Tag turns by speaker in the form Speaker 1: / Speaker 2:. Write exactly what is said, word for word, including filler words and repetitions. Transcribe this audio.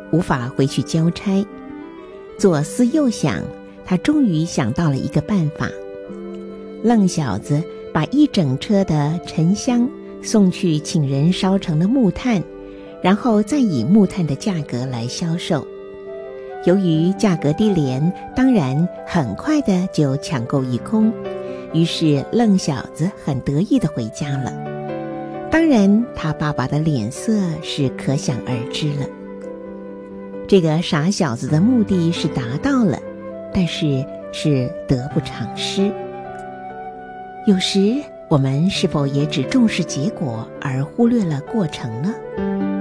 Speaker 1: 无法回去交差。左思右想，他终于想到了一个办法。愣小子把一整车的沉香送去请人烧成了木炭，然后再以木炭的价格来销售。由于价格低廉，当然很快的就抢购一空，于是愣小子很得意的回家了。当然他爸爸的脸色是可想而知了。这个傻小子的目的是达到了，但是是得不偿失。有时我们是否也只重视结果而忽略了过程呢？